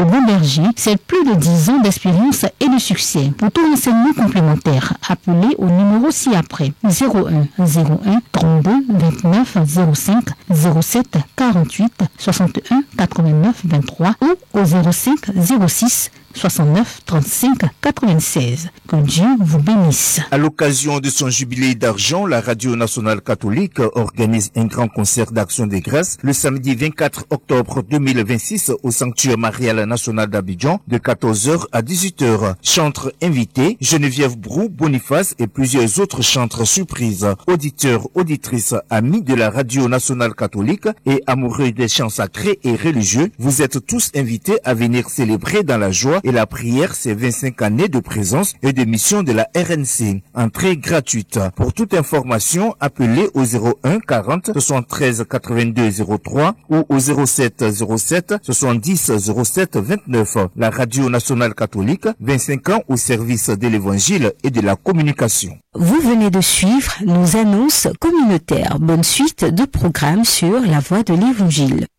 Le Bon Berger, c'est plus de 10 ans d'expérience et de succès. Pour tout renseignement complémentaire, appelez au numéro ci-après 01 01 32 29 05 07 48 61 89 23 ou au 05 06 69 35 96. Que Dieu vous bénisse. À l'occasion de son jubilé d'argent, la Radio Nationale Catholique organise un grand concert d'action des grâces le samedi 24 octobre 2026 au Sanctuaire Marial National d'Abidjan de 14h à 18h. Chantres invités, Geneviève Brou, Boniface et plusieurs autres chantres surprises. Auditeurs, auditrices, amis de la Radio Nationale Catholique et amoureux des chants sacrés et religieux, vous êtes tous invités à venir célébrer dans la joie et la prière ces 25 années de présence et de mission de la RNC. Entrée gratuite. Pour toute information, appelez au 01 40 73 82 03 ou au 07 07 70 07 29. La Radio Nationale Catholique, 25 ans au service de l'Évangile et de la communication. Vous venez de suivre nos annonces communautaires. Bonne suite de programmes sur la voie de l'Évangile.